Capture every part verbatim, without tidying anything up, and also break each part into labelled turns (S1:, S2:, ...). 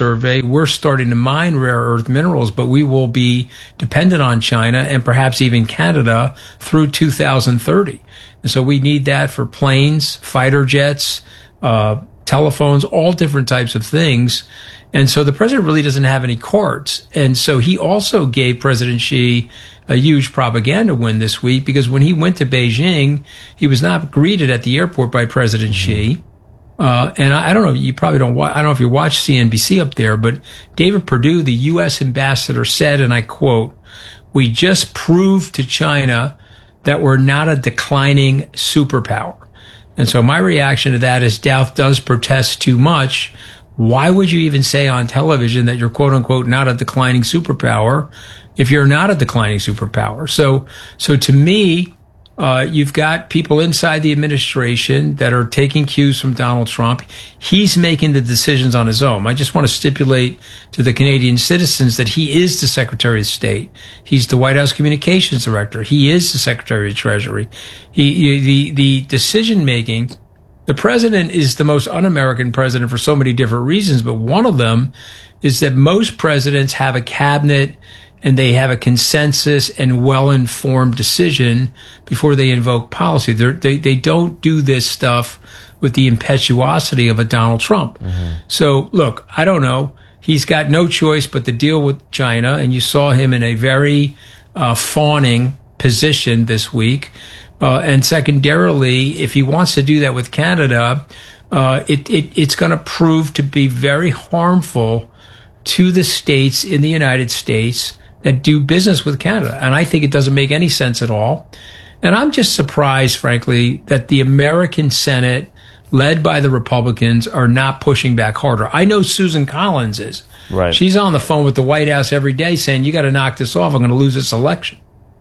S1: survey, we're starting to mine rare earth minerals, but we will be dependent on China and perhaps even Canada through two thousand thirty. And so we need that for planes, fighter jets, uh, telephones, all different types of things. And so the president really doesn't have any cards. And so he also gave President Xi a huge propaganda win this week, because when he went to Beijing, he was not greeted at the airport by President Xi. Uh, and I, I don't know, you probably don't watch, I don't know if you watch C N B C up there, but David Perdue, the U S ambassador, said, and I quote, "We just proved to China that we're not a declining superpower." And so my reaction to that is, Doubt does protest too much. Why would you even say on television that you're quote unquote not a declining superpower if you're not a declining superpower? So, so to me, uh, you've got people inside the administration that are taking cues from Donald Trump. He's making the decisions on his own. I just want to stipulate to the Canadian citizens that he is the Secretary of State. He's the White House Communications Director. He is the Secretary of Treasury. He, he the, the decision making. The president is the most un-American president for so many different reasons, but one of them is that most presidents have a cabinet and they have a consensus and well-informed decision before they invoke policy. They're, they they don't do this stuff with the impetuosity of a Donald Trump. Mm-hmm. So, look, I don't know. He's got no choice but to deal with China, and you saw him in a very uh, fawning position this week. Uh, and secondarily, if he wants to do that with Canada, uh, it, it, it's going to prove to be very harmful to the states in the United States that do business with Canada. And I think it doesn't make any sense at all. And I'm just surprised, frankly, that the American Senate, led by the Republicans, are not pushing back harder. I know Susan Collins is.
S2: Right.
S1: She's on the phone with the White House every day saying, you got to knock this off. I'm going to lose this election.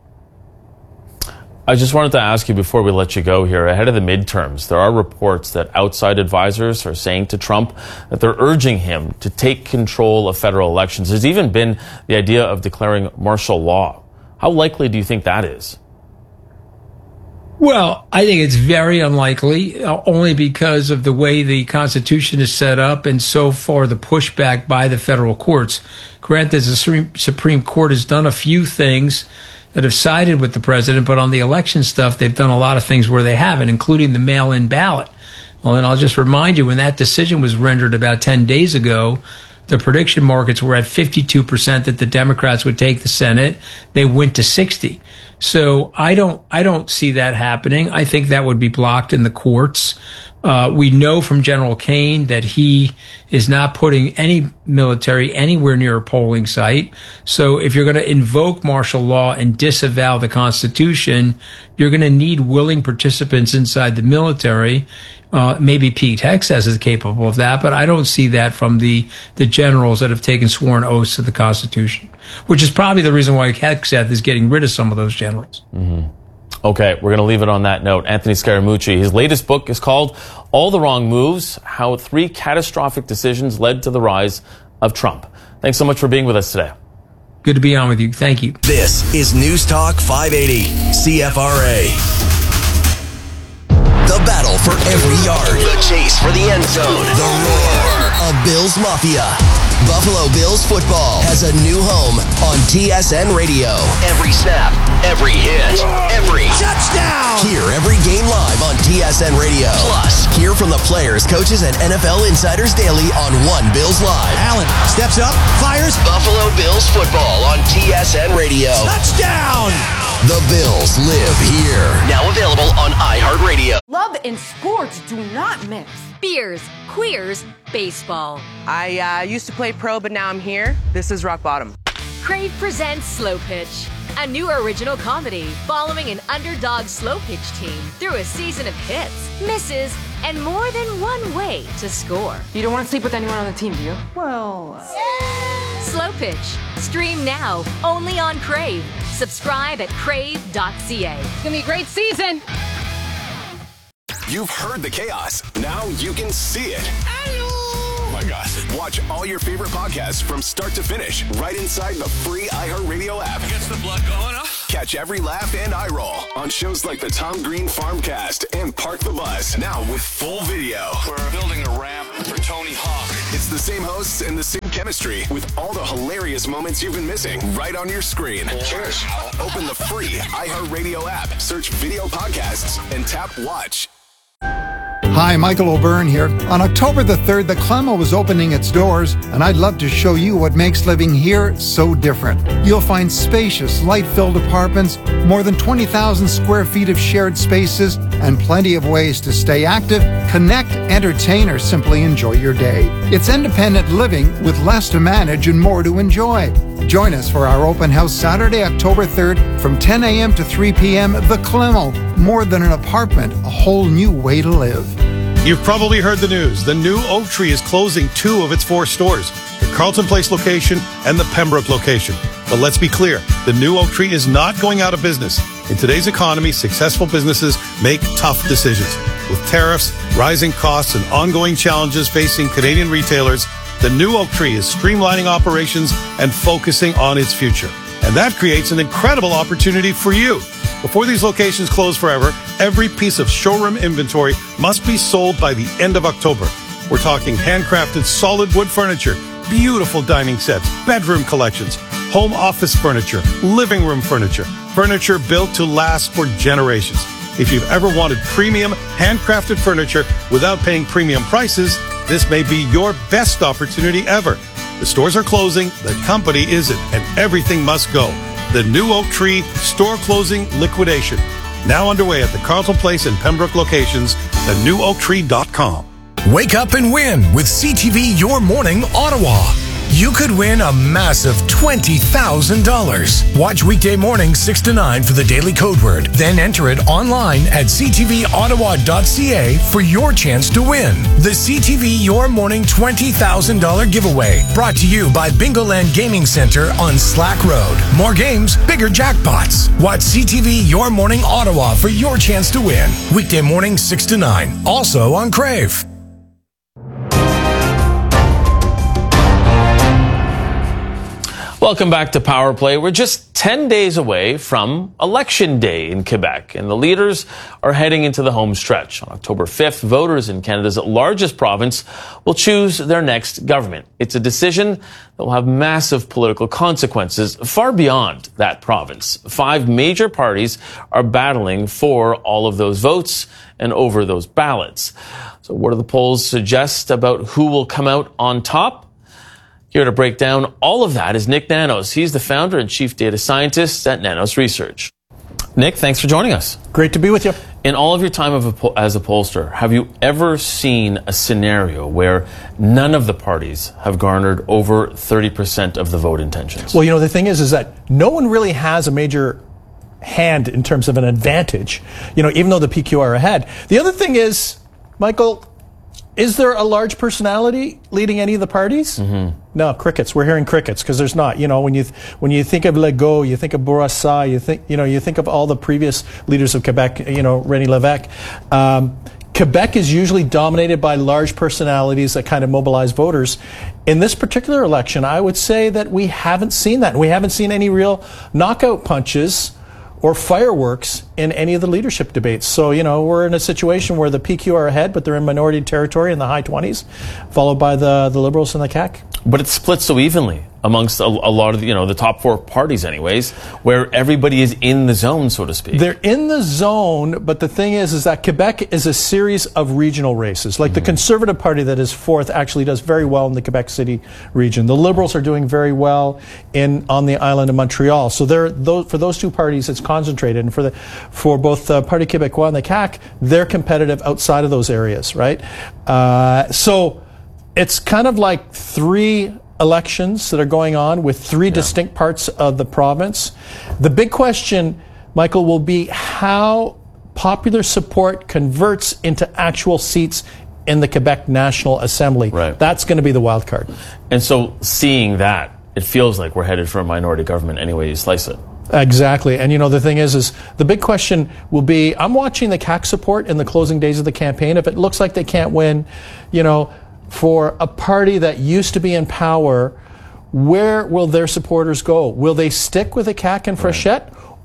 S2: I just wanted to ask you before we let you go here, ahead of the midterms, there are reports that outside advisors are saying to Trump that they're urging him to take control of federal elections. There's even been the idea of declaring martial law. How likely do you think that is?
S1: Well, I think it's very unlikely, uh, only because of the way the Constitution is set up and so far the pushback by the federal courts. Granted, the Supreme Court has done a few things that have sided with the president, but on the election stuff, they've done a lot of things where they haven't, including the mail-in ballot. Well, and I'll just remind you, when that decision was rendered about ten days ago, the prediction markets were at fifty-two percent that the Democrats would take the Senate. They went to sixty. So I don't, I don't see that happening. I think that would be blocked in the courts. Uh, we know from General Kane that he is not putting any military anywhere near a polling site. So if you're going to invoke martial law and disavow the Constitution, you're going to need willing participants inside the military. Uh, maybe Pete Hegseth is capable of that, but I don't see that from the, the generals that have taken sworn oaths to the Constitution, which is probably the reason why Hegseth is getting rid of some of those generals.
S2: Mm-hmm. Okay, we're going to leave it on that note. Anthony Scaramucci, his latest book is called All the Wrong Moves, How Three Catastrophic Decisions Led to the Rise of Trump. Thanks so much for being with us today.
S1: Good to be on with you. Thank you.
S3: This is News Talk five eighty, C F R A. The battle for every yard. The chase for the end zone. The roar of Bills Mafia. Buffalo Bills football has a new home on T S N Radio. Every snap, every hit, every touchdown. Hear every game live on T S N Radio. Plus, hear from the players, coaches, and N F L insiders daily on One Bills Live. Allen steps up, fires. Buffalo Bills football on T S N Radio. Touchdown! The Bills live here. Now available on iHeartRadio.
S4: Love and sports do not mix.
S5: Beers, queers, baseball.
S4: I uh, used to play pro, but now I'm here. This is rock bottom.
S5: Crave presents Slow Pitch, a new original comedy following an underdog slow pitch team through a season of hits, misses, and more than one way to score.
S4: You don't want to sleep with anyone on the team, do you? Well...
S5: Uh... Slow Pitch. Stream now, only on Crave. Subscribe at crave dot c a.
S4: It's going to be a great season.
S6: You've heard the chaos. Now you can see it. Oh my gosh. Watch all your favorite podcasts from start to finish right inside the free iHeartRadio app.
S7: Gets the blood going, huh?
S6: Catch every laugh and eye roll on shows like the Tom Green Farmcast and Park the Bus. Now with full video.
S7: We're building a ramp for Tony Hawk.
S6: It's the same hosts and the same cast. chemistry with all the hilarious moments you've been missing right on your screen. Cheers. Open the free iHeartRadio app, search video podcasts, and tap watch.
S7: Hi, Michael O'Byrne here. On October the third, the Clemo is opening its doors, and I'd love to show you what makes living here so different. You'll find spacious, light-filled apartments, more than twenty thousand square feet of shared spaces, and plenty of ways to stay active, connect, entertain, or simply enjoy your day. It's independent living with less to manage and more to enjoy. Join us for our open house Saturday, October third from ten a.m. to three p.m. The Clemo, more than an apartment, a whole new way to live.
S8: You've probably heard the news. The new Oak Tree is closing two of its four stores, the Carleton Place location and the Pembroke location. But let's be clear, the new Oak Tree is not going out of business. In today's economy, successful businesses make tough decisions. With tariffs, rising costs, and ongoing challenges facing Canadian retailers, the new Oak Tree is streamlining operations and focusing on its future. And that creates an incredible opportunity for you. Before these locations close forever, every piece of showroom inventory must be sold by the end of October. We're talking handcrafted solid wood furniture, beautiful dining sets, bedroom collections, home office furniture, living room furniture, furniture built to last for generations. If you've ever wanted premium, handcrafted furniture without paying premium prices, this may be your best opportunity ever. The stores are closing, the company isn't, and everything must go. The new Oak Tree store closing liquidation. Now underway at the Carleton Place and Pembroke locations, the new oak tree dot com.
S9: Wake up and win with C T V Your Morning Ottawa. You could win a massive twenty thousand dollars. Watch weekday morning six to nine for the daily code word. Then enter it online at c t v ottawa dot c a for your chance to win. The C T V Your Morning twenty thousand dollars giveaway. Brought to you by Bingoland Gaming Center on Slack Road. More games, bigger jackpots. Watch C T V Your Morning Ottawa for your chance to win. Weekday morning six to nine. Also on Crave.
S2: Welcome back to Power Play. We're just ten days away from Election Day in Quebec, and the leaders are heading into the home stretch. On October fifth, voters in Canada's largest province will choose their next government. It's a decision that will have massive political consequences far beyond that province. Five major parties are battling for all of those votes and over those ballots. So what do the polls suggest about who will come out on top? Here to break down all of that is Nick Nanos. He's the founder and chief data scientist at Nanos Research. Nick, thanks for joining us.
S10: Great to be with you.
S2: In all of your time of a, as a pollster, have you ever seen a scenario where none of the parties have garnered over thirty percent of the vote intentions?
S10: Well, you know, the thing is, is that no one really has a major hand in terms of an advantage, you know, even though the P Q are ahead. The other thing is, Michael, is there a large personality leading any of the parties? Mm-hmm. No, crickets. We're hearing crickets because there's not. You know, when you th- when you think of Legault, you think of Bourassa, you think you know you think of all the previous leaders of Quebec. You know, René Lévesque. Um, Quebec is usually dominated by large personalities that kind of mobilize voters. In this particular election, I would say that we haven't seen that. We haven't seen any real knockout punches or fireworks in any of the leadership debates. So, you know, we're in a situation where the P Q are ahead, but they're in minority territory in the high twenties, followed by the, the Liberals and the C A C.
S2: But it's split so evenly amongst a, a lot of the, you know, the top four parties anyways, where everybody is in the zone, so to speak.
S10: They're in the zone, but the thing is, is that Quebec is a series of regional races. Like mm-hmm. the Conservative Party that is fourth actually does very well in the Quebec City region. The Liberals are doing very well in on the island of Montreal. So they're, those, for those two parties, it's concentrated. And for the for both the Parti Québécois and the C A C, they're competitive outside of those areas, right? Uh, so it's kind of like three elections that are going on with three yeah. distinct parts of the province. The big question, Michael, will be how popular support converts into actual seats in the Quebec National Assembly.
S2: Right.
S10: That's going to be the wild card.
S2: And so seeing that, it feels like we're headed for a minority government any way you slice it.
S10: Exactly. And, you know, the thing is, is the big question will be, I'm watching the C A C support in the closing days of the campaign. If it looks like they can't win, you know, for a party that used to be in power, where will their supporters go? Will they stick with the C A C and Frechette?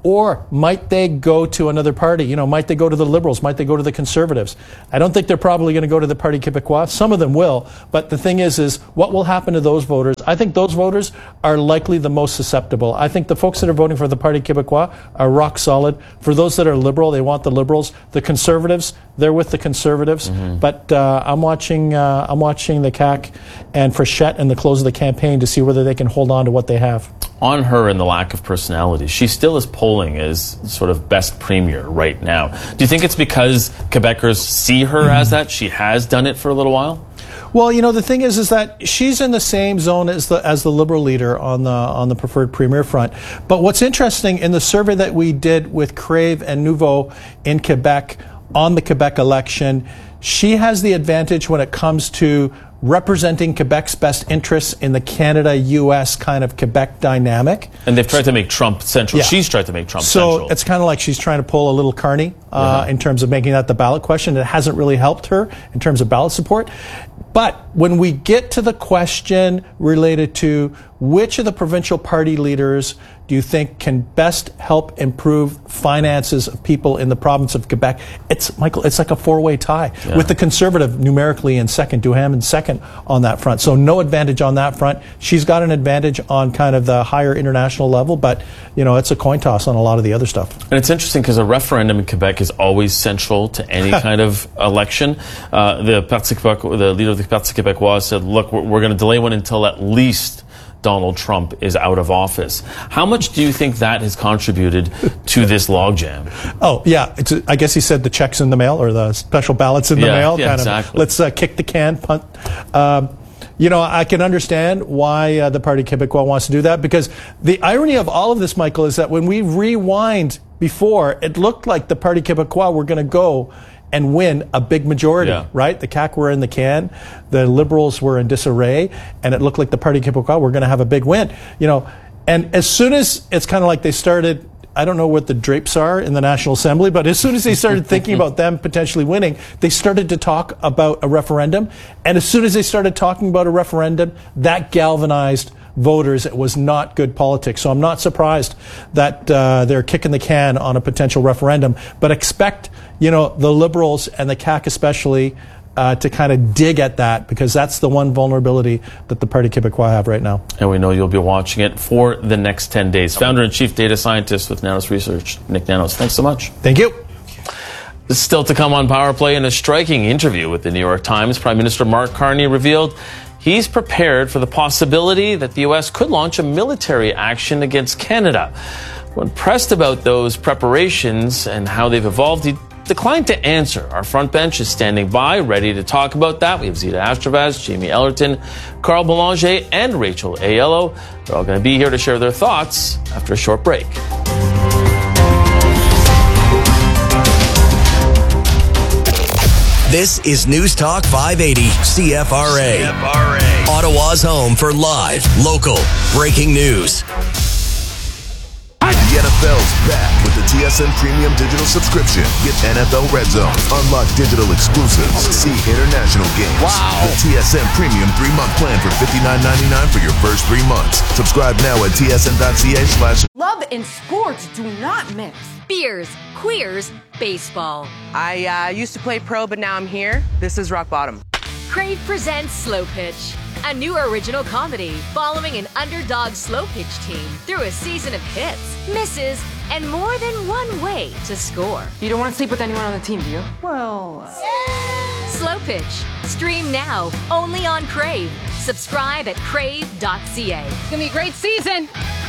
S10: Or might they go to another party? You know, might they go to the Liberals? Might they go to the Conservatives? I don't think they're probably going to go to the Parti Québécois. Some of them will. But the thing is, is what will happen to those voters? I think those voters are likely the most susceptible. I think the folks that are voting for the Parti Québécois are rock solid. For those that are Liberal, they want the Liberals. The Conservatives, they're with the Conservatives. Mm-hmm. But uh, I'm watching uh, I'm watching the C A Q and Frechette in the close of the campaign to see whether they can hold on to what they have.
S2: On her and the lack of personality, she still is polling as sort of best premier right now. Do you think it's because Quebecers see her mm-hmm. as that? She has done it for a little while?
S10: Well, you know, the thing is, is that she's in the same zone as the as the Liberal leader on the on the preferred premier front. But what's interesting, in the survey that we did with Crave and Nouveau in Quebec on the Quebec election, she has the advantage when it comes to representing Quebec's best interests in the Canada-U S kind of Quebec dynamic.
S2: And they've tried to make Trump central. Yeah. She's tried to make Trump
S10: so
S2: central.
S10: So it's kind of like she's trying to pull a little Carney uh, yeah. in terms of making that the ballot question. It hasn't really helped her in terms of ballot support. But when we get to the question related to which of the provincial party leaders do you think can best help improve finances of people in the province of Quebec, it's, Michael, it's like a four-way tie yeah. with the Conservative numerically in second, Duham in second on that front. So no advantage on that front. She's got an advantage on kind of the higher international level, but, you know, it's a coin toss on a lot of the other stuff.
S2: And it's interesting because a referendum in Quebec is always central to any kind of election. Uh, the Parti Québécois, the leader of the Parti Québécois said, look, we're, we're going to delay one until at least Donald Trump is out of office. How much do you think that has contributed to this logjam?
S10: Oh, yeah. It's a, I guess he said the checks in the mail or the special ballots in the
S2: yeah,
S10: mail.
S2: Yeah,
S10: kind
S2: exactly.
S10: Of, let's uh, kick the can, punt. Um, you know, I can understand why uh, the Parti Québécois wants to do that, because the irony of all of this, Michael, is that when we rewind before, it looked like the Parti Québécois were going to go and win a big majority, yeah. right? The C A Q were in the can, the Liberals were in disarray, and it looked like the Parti Québécois were going to have a big win. You know, and as soon as it's kind of like they started, I don't know what the drapes are in the National Assembly, but as soon as they started thinking about them potentially winning, they started to talk about a referendum. And as soon as they started talking about a referendum, that galvanized voters. It was not good politics. So I'm not surprised that uh, they're kicking the can on a potential referendum. But expect, you know, the Liberals and the C A Q especially uh, to kind of dig at that, because that's the one vulnerability that the Parti Québécois have right now.
S2: And we know you'll be watching it for the next ten days. Founder and Chief Data Scientist with Nanos Research, Nick Nanos. Thanks so much.
S10: Thank you.
S2: This is still to come on Power Play. In a striking interview with the New York Times, Prime Minister Mark Carney revealed he's prepared for the possibility that the U S could launch a military action against Canada. When pressed about those preparations and how they've evolved, he declined to answer. Our front bench is standing by, ready to talk about that. We have Zita Astravaz, Jamie Ellerton, Carl Belanger, and Rachel Aiello. They're all going to be here to share their thoughts after a short break.
S3: This is News Talk five eighty C F R A. C F R A. Ottawa's home for live, local, breaking news.
S6: The N F L's back with the T S N Premium Digital subscription. Get N F L Red Zone, unlock digital exclusives, see international games. Wow. The T S N Premium three-month plan for fifty-nine ninety-nine for your first three months. Subscribe now at tsn.ca slash.
S11: Love and sports do not mix.
S5: Beers, queers, baseball.
S4: I uh, used to play pro, but now I'm here. This is Rock Bottom.
S5: Crave presents Slow Pitch, a new original comedy following an underdog slow pitch team through a season of hits, misses, and more than one way to score.
S11: You don't want to sleep with anyone on the team, do you? Well...
S5: Uh... Slow Pitch. Stream now, only on Crave. Subscribe at crave dot c a.
S11: It's going to be a great season.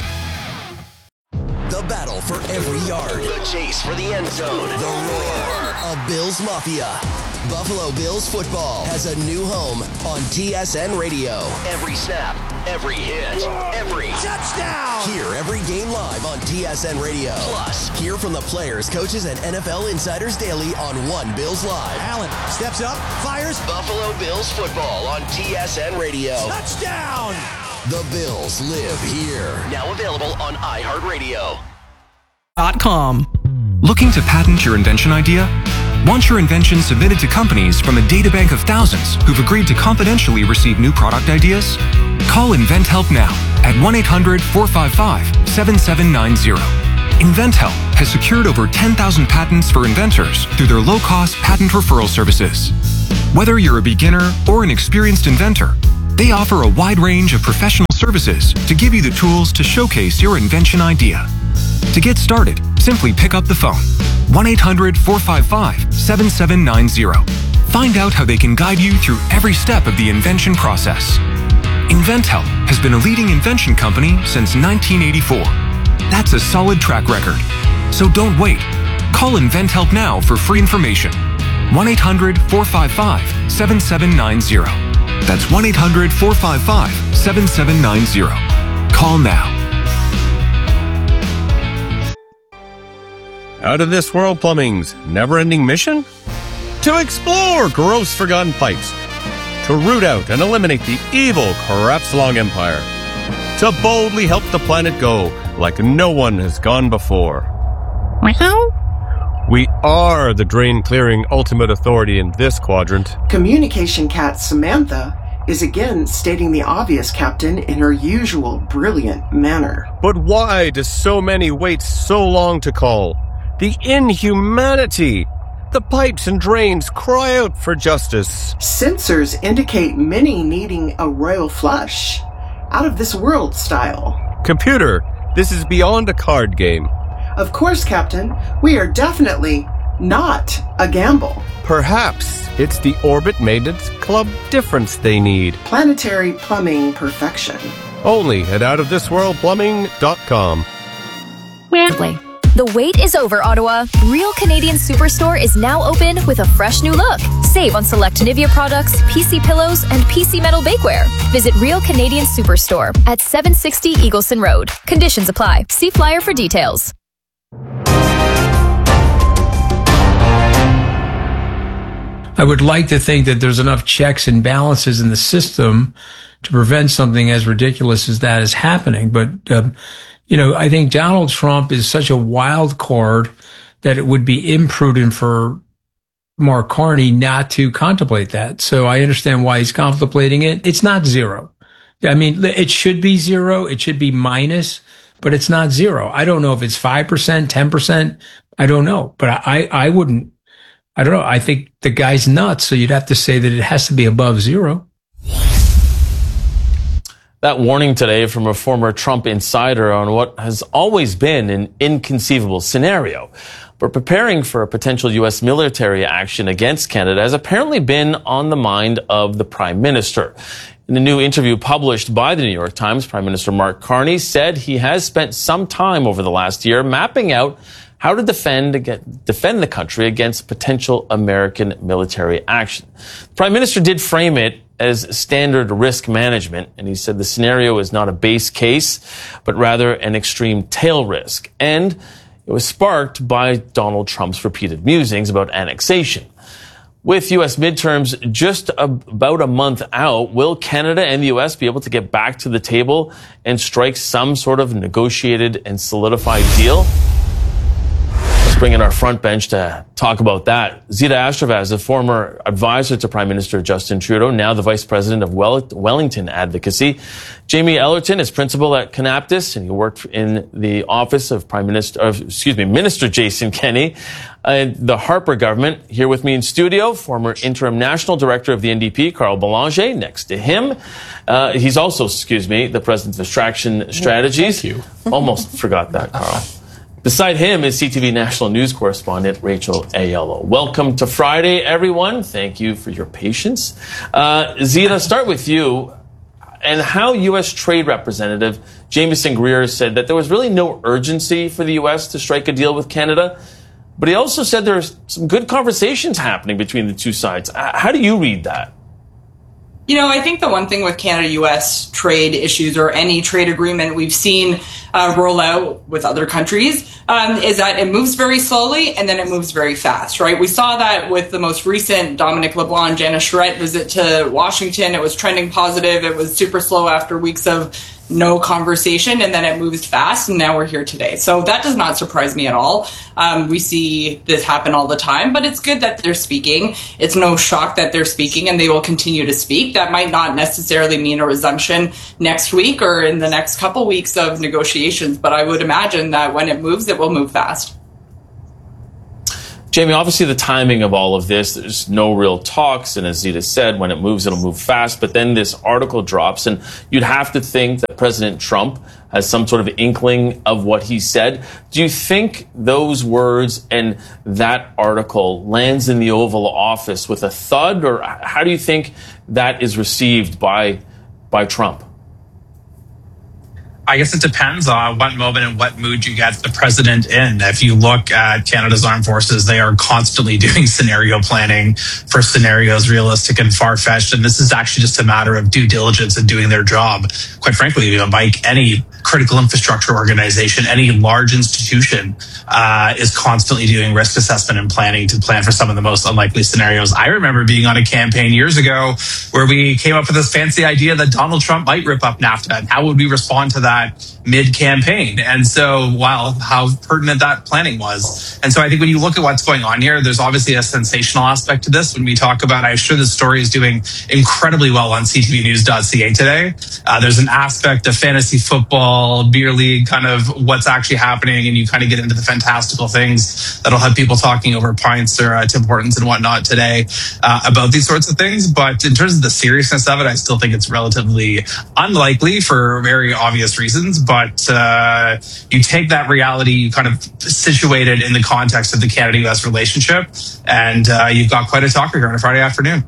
S3: The battle for every yard.
S6: The chase for the end zone.
S3: The roar of Bills Mafia. Buffalo Bills football has a new home on T S N Radio.
S6: Every snap, every hit, every
S3: touchdown. Hear every game live on T S N Radio. Plus, hear from the players, coaches, and N F L insiders daily on One Bills Live.
S12: Allen steps up, fires.
S3: Buffalo Bills football on T S N Radio.
S12: Touchdown.
S3: The Bills live here.
S6: Now available on iHeartRadio.
S13: .com. Looking to patent your invention idea? Want your invention submitted to companies from a databank of thousands who've agreed to confidentially receive new product ideas? Call InventHelp now at one eight hundred four five five seven seven nine zero. InventHelp has secured over ten thousand patents for inventors through their low-cost patent referral services. Whether you're a beginner or an experienced inventor, they offer a wide range of professional services to give you the tools to showcase your invention idea. To get started, simply pick up the phone, one eight hundred, four five five, seven seven nine zero. Find out how they can guide you through every step of the invention process. InventHelp has been a leading invention company since nineteen eighty-four. That's a solid track record. So don't wait. Call InventHelp now for free information. one eight hundred, four five five, seven seven nine zero. That's one eight hundred, four five five, seven seven nine zero. Call now.
S14: Out of This World Plumbing's never-ending mission? To explore gross forgotten pipes. To root out and eliminate the evil Crapslong Empire. To boldly help the planet go like no one has gone before. We are the drain-clearing ultimate authority in this quadrant.
S15: Communication cat Samantha is again stating the obvious, Captain, in her usual brilliant manner.
S14: But why do so many wait so long to call? The inhumanity! The pipes and drains cry out for justice.
S15: Sensors indicate many needing a royal flush. Out of this world style.
S14: Computer, this is beyond a card game.
S15: Of course, Captain. We are definitely not a gamble.
S14: Perhaps it's the Orbit Maintenance Club difference they need.
S15: Planetary plumbing perfection.
S14: Only at out of this world plumbing dot com.
S16: Weirdly. The wait is over, Ottawa. Real Canadian Superstore is now open with a fresh new look. Save on select Nivea products, P C pillows, and P C metal bakeware. Visit Real Canadian Superstore at seven sixty Eagleson Road. Conditions apply. See flyer for details.
S1: I would like to think that there's enough checks and balances in the system to prevent something as ridiculous as that is happening. But, um, you know, I think Donald Trump is such a wild card that it would be imprudent for Mark Carney not to contemplate that. So I understand why he's contemplating it. It's not zero. I mean, it should be zero. It should be minus, but it's not zero. I don't know if it's five percent, ten percent. I don't know, but I, I wouldn't, I don't know. I think the guy's nuts. So you'd have to say that it has to be above zero.
S2: That warning today from a former Trump insider on what has always been an inconceivable scenario. But preparing for a potential U S military action against Canada has apparently been on the mind of the Prime Minister. In a new interview published by the New York Times, Prime Minister Mark Carney said he has spent some time over the last year mapping out how to defend defend the country against potential American military action. The Prime Minister did frame it as standard risk management, and he said the scenario is not a base case, but rather an extreme tail risk. And it was sparked by Donald Trump's repeated musings about annexation. With U S midterms just about a month out, will Canada and the U S be able to get back to the table and strike some sort of negotiated and solidified deal? Let's bring in our front bench to talk about that. Zita Astravaz, a former advisor to Prime Minister Justin Trudeau, now the Vice President of Wellington Advocacy. Jamie Ellerton is principal at Kanaptis, and he worked in the office of Prime Minister, of, excuse me, Minister Jason Kenney, uh, the Harper government. Here with me in studio, former interim national director of the N D P, Carl Belanger. Next to him, uh, he's also, excuse me, the president of Extraction Strategies.
S17: Thank you.
S2: Almost forgot that, Carl. Beside him is C T V national news correspondent Rachel Aiello. Welcome to Friday, everyone. Thank you for your patience. Uh, Zita, start with you. And how U S Trade Representative Jamieson Greer said that there was really no urgency for the U S to strike a deal with Canada. But he also said there's some good conversations happening between the two sides. How do you read that?
S17: You know, I think the one thing with Canada U S trade issues or any trade agreement we've seen uh, roll out with other countries um, is that it moves very slowly and then it moves very fast, right? We saw that with the most recent Dominic LeBlanc, Janice Charette visit to Washington. It was trending positive. It was super slow after weeks of no conversation, and then it moved fast, and now we're here today. So that does not surprise me at all. Um, we see this happen all the time, but it's good that they're speaking. It's no shock that they're speaking, and they will continue to speak. That might not necessarily mean a resumption next week or in the next couple weeks of negotiations, but I would imagine that when it moves, it will move fast.
S2: Jamie, obviously the timing of all of this, there's no real talks. And as Zita said, when it moves, it'll move fast. But then this article drops, and you'd have to think that President Trump has some sort of inkling of what he said. Do you think those words and that article lands in the Oval Office with a thud? Or how do you think that is received by, by Trump?
S18: I guess it depends on what moment and what mood you get the president in. If you look at Canada's armed forces, they are constantly doing scenario planning for scenarios realistic and far-fetched. And this is actually just a matter of due diligence and doing their job. Quite frankly, you know, Mike, any critical infrastructure organization, any large institution uh, is constantly doing risk assessment and planning to plan for some of the most unlikely scenarios. I remember being on a campaign years ago where we came up with this fancy idea that Donald Trump might rip up NAFTA. And how would we respond to that mid-campaign? And so, wow, how pertinent that planning was. And so I think when you look at what's going on here, there's obviously a sensational aspect to this. When we talk about, I'm sure the story is doing incredibly well on c t v news dot c a today. Uh, there's an aspect of fantasy football, beer league, kind of what's actually happening, and you kind of get into the fantastical things that'll have people talking over pints or uh, Tim Hortons and whatnot today uh, about these sorts of things. But in terms of the seriousness of it, I still think it's relatively unlikely for very obvious reasons. But uh, you take that reality, you kind of situate it in the context of the Canada-U S relationship, and uh, you've got quite a talker here on a Friday afternoon.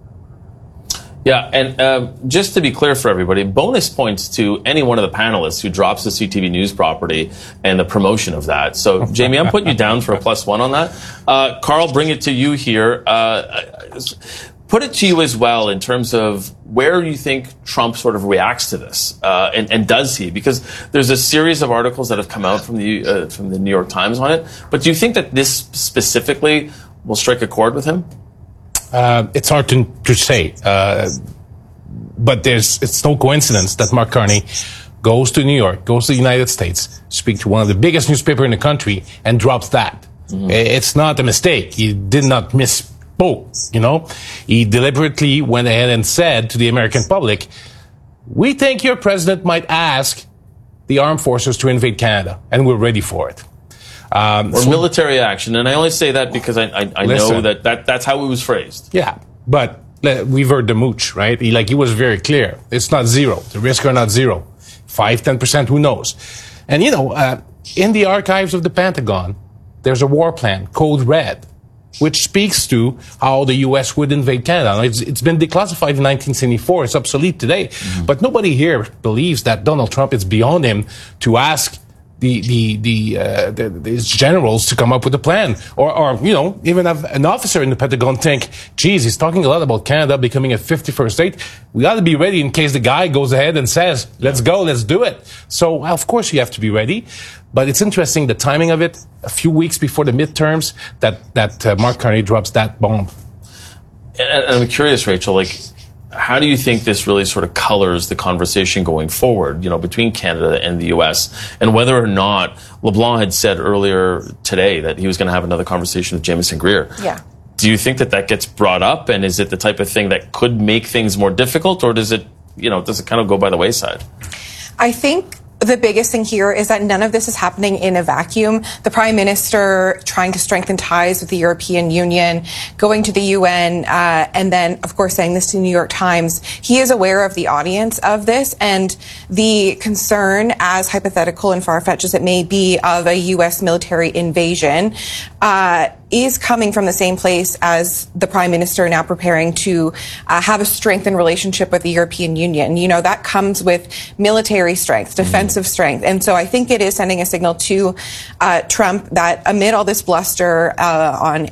S2: Yeah, and uh, just to be clear for everybody, bonus points to any one of the panelists who drops the C T V News property and the promotion of that. So, Jamie, I'm putting you down for a plus one on that. Uh, Carl, bring it to you here. Uh, put it to you as well in terms of where you think Trump sort of reacts to this, uh, and, and does he? Because there's a series of articles that have come out from the uh, from the New York Times on it. But do you think that this specifically will strike a chord with him?
S19: Uh, it's hard to, to say, uh, but there's it's no coincidence that Mark Carney goes to New York, goes to the United States, speaks to one of the biggest newspapers in the country, and drops that. Mm-hmm. It's not a mistake. He did not misspoke, you know. He deliberately went ahead and said to the American public, we think your president might ask the armed forces to invade Canada, and we're ready for it. Um,
S2: or
S19: so,
S2: military action. And I only say that because I, I, I know that, that that's how it was phrased.
S19: Yeah, but we've heard the mooch, right? He, like, he was very clear. It's not zero. The risks are not zero. Five, ten percent, who knows? And, you know, uh, in the archives of the Pentagon, there's a war plan, Code Red, which speaks to how the U S would invade Canada. It's, it's been declassified in nineteen seventy-four. It's obsolete today. Mm-hmm. But nobody here believes that Donald Trump, it's beyond him to ask the the the, uh, the these generals to come up with a plan, or or you know, even have an officer in the Pentagon think, geez, he's talking a lot about Canada becoming a fifty-first state. We got to be ready in case the guy goes ahead and says, let's go, let's do it. So of course you have to be ready. But it's interesting the timing of it. A few weeks before the midterms, that that uh, Mark Carney drops that bomb.
S2: And I'm curious, Rachel, like, how do you think this really sort of colors the conversation going forward, you know, between Canada and the U S, and whether or not LeBlanc had said earlier today that he was going to have another conversation with Jamieson Greer?
S20: Yeah.
S2: Do you think that that gets brought up, and is it the type of thing that could make things more difficult, or does it, you know, does it kind of go by the wayside?
S20: I think the biggest thing here is that none of this is happening in a vacuum. The Prime Minister trying to strengthen ties with the European Union, going to the U N, uh, and then, of course, saying this to the New York Times. He is aware of the audience of this, and the concern, as hypothetical and far-fetched as it may be, of a U S military invasion uh, is coming from the same place as the Prime Minister now preparing to uh, have a strengthened relationship with the European Union. You know, that comes with military strength, defensive strength. And so I think it is sending a signal to uh, Trump that amid all this bluster uh, on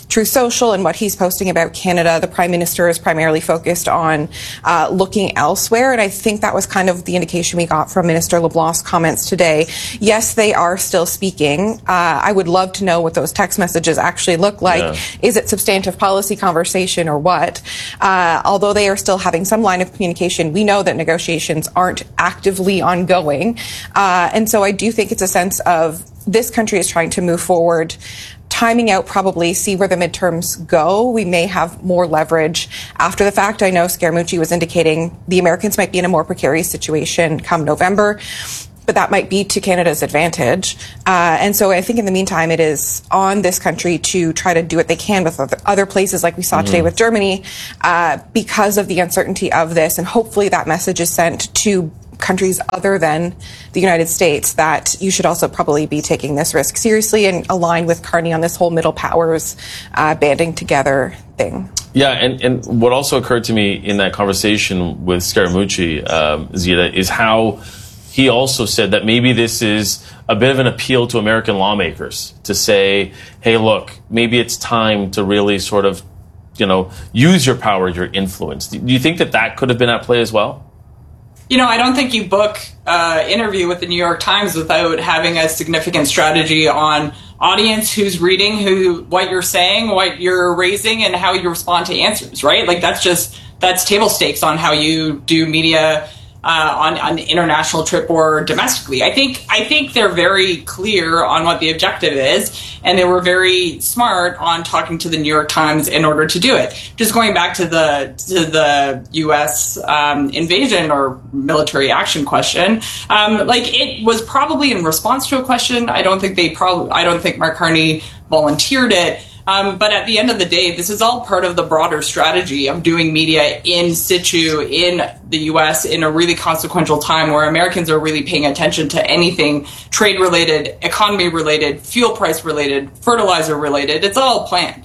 S20: Truth Social and what he's posting about Canada, the Prime Minister is primarily focused on uh, looking elsewhere. And I think that was kind of the indication we got from Minister LeBlanc's comments today. Yes, they are still speaking. Uh, I would love to know what those text messages actually look like. Yeah. Is it substantive policy conversation or what? Uh, although they are still having some line of communication, we know that negotiations aren't actively ongoing. Uh, and so I do think it's a sense of this country is trying to move forward, timing out probably, see where the midterms go. We may have more leverage after the fact. I know Scaramucci was indicating the Americans might be in a more precarious situation come November, but that might be to Canada's advantage. Uh, and so I think in the meantime, it is on this country to try to do what they can with other places like we saw mm-hmm. today with Germany uh, because of the uncertainty of this. And hopefully that message is sent to countries other than the United States that you should also probably be taking this risk seriously and align with Carney on this whole middle powers uh, banding together thing.
S2: Yeah, and, and what also occurred to me in that conversation with Scaramucci, um, Zita, is how he also said that maybe this is a bit of an appeal to American lawmakers to say, hey, look, maybe it's time to really sort of, you know, use your power, your influence. Do you think that that could have been at play as well?
S17: You know, I don't think you book an uh, interview with the New York Times without having a significant strategy on audience, who's reading, who, what you're saying, what you're raising, and how you respond to answers, right? Like that's just, that's table stakes on how you do media uh, on an international trip or domestically. I think, I think they're very clear on what the objective is, and they were very smart on talking to the New York Times in order to do it. Just going back to the to the U S um, invasion or military action question, um, like it was probably in response to a question. I don't think they probably. I don't think Mark Carney volunteered it. Um, but at the end of the day, this is all part of the broader strategy of doing media in situ in the U S in a really consequential time where Americans are really paying attention to anything trade related, economy related, fuel price related, fertilizer related. It's all planned.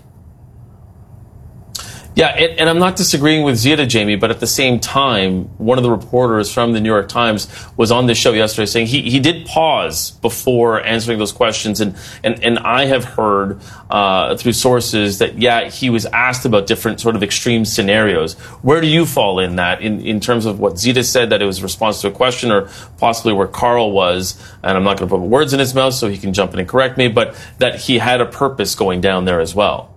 S2: Yeah, it, and I'm not disagreeing with Zita, Jamie, but at the same time, one of the reporters from the New York Times was on this show yesterday saying he, he did pause before answering those questions. And, and, and I have heard uh, through sources that, yeah, he was asked about different sort of extreme scenarios. Where do you fall in that, in, in terms of what Zita said, that it was a response to a question, or possibly where Carl was, and I'm not going to put words in his mouth so he can jump in and correct me, but that he had a purpose going down there as well?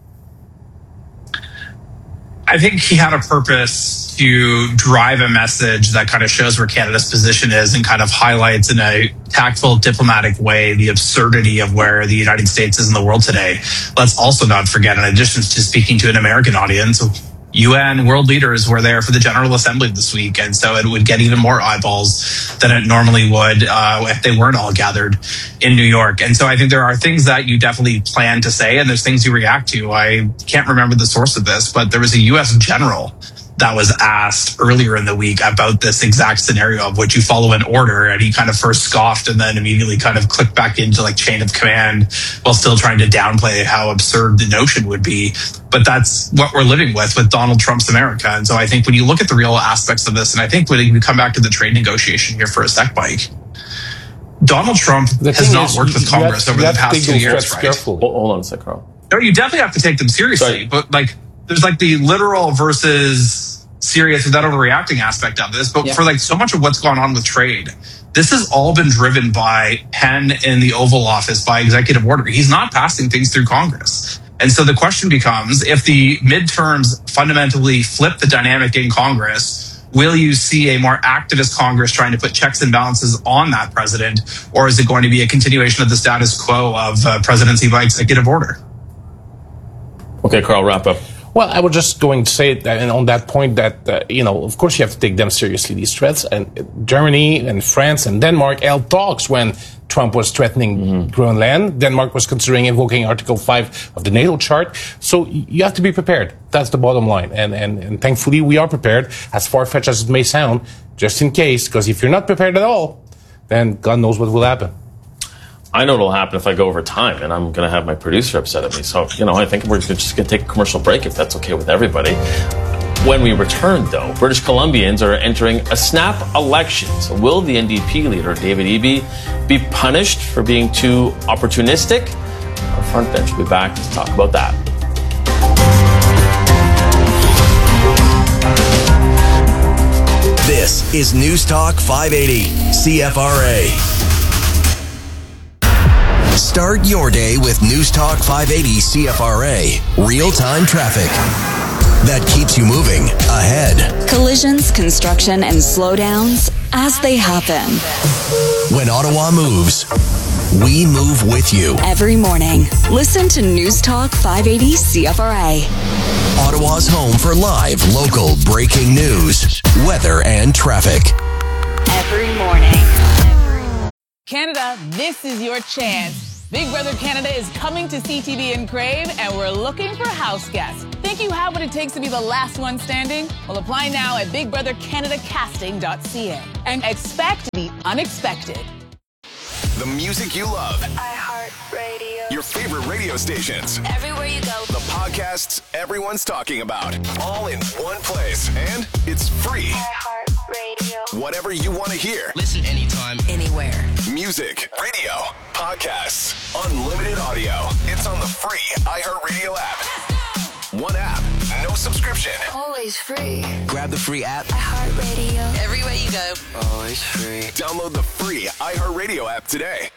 S18: I think he had a purpose to drive a message that kind of shows where Canada's position is and kind of highlights in a tactful, diplomatic way the absurdity of where the United States is in the world today. Let's also not forget, in addition to speaking to an American audience, U N world leaders were there for the General Assembly this week, and so it would get even more eyeballs than it normally would uh, if they weren't all gathered in New York. And so I think there are things that you definitely plan to say, and there's things you react to. I can't remember the source of this, but there was a U S general that was asked earlier in the week about this exact scenario of would you follow an order, and he kind of first scoffed and then immediately kind of clicked back into like chain of command while still trying to downplay how absurd the notion would be. But that's what we're living with with Donald Trump's America. And so I think when you look at the real aspects of this, and I think when we come back to the trade negotiation here for a sec, Mike, Donald Trump has not is, worked with Congress have, over the past two years, right?
S2: Hold, hold on a sec, Carl.
S18: No, you definitely have to take them seriously, Sorry. but like there's like the literal versus serious without overreacting aspect of this. But yeah. for like so much of what's gone on with trade, this has all been driven by Penn in the Oval Office by executive order. He's not passing things through Congress. And so the question becomes, if the midterms fundamentally flip the dynamic in Congress, will you see a more activist Congress trying to put checks and balances on that president? Or is it going to be a continuation of the status quo of uh, presidency by executive order?
S2: Okay, Carl, wrap up.
S19: Well, I was just going to say that, and on that point that, uh, you know, of course you have to take them seriously, these threats. And Germany and France and Denmark held talks when Trump was threatening mm-hmm. Greenland. Denmark was considering invoking Article five of the NATO chart. So you have to be prepared. That's the bottom line. And, and, and thankfully we are prepared, as far-fetched as it may sound, just in case. Because if you're not prepared at all, then God knows what will happen.
S2: I know what'll happen if I go over time, and I'm going to have my producer upset at me. So, you know, I think we're just going to take a commercial break if that's okay with everybody. When we return, though, British Columbians are entering a snap election. So will the N D P leader, David Eby, be punished for being too opportunistic? Our front bench will be back to talk about that.
S3: This is News Talk five eighty C F R A. Start your day with News Talk five eighty C F R A. Real-time traffic that keeps you moving ahead.
S21: Collisions, construction, and slowdowns as they happen.
S3: When Ottawa moves, we move with you.
S21: Every morning, listen to News Talk five eighty C F R A.
S3: Ottawa's home for live, local, breaking news, weather, and traffic.
S21: Every morning.
S22: Canada, this is your chance. Big Brother Canada is coming to C T V and Crave, and we're looking for house guests. Think you have what it takes to be the last one standing? Well, apply now at big brother canada casting dot c a and expect the unexpected.
S6: The music you love.
S23: iHeartRadio.
S6: Your favorite radio stations.
S23: Everywhere you go.
S6: The podcasts everyone's talking about. All in one place. And it's free.
S23: iHeartRadio.
S6: Whatever you want to hear.
S23: Listen anytime, anywhere.
S6: Music, radio, podcasts, unlimited audio. It's on the free iHeartRadio app. One app, no subscription.
S23: Always free.
S6: Grab the free app.
S23: iHeartRadio. Everywhere you go.
S6: Always free. Download the free iHeartRadio app today.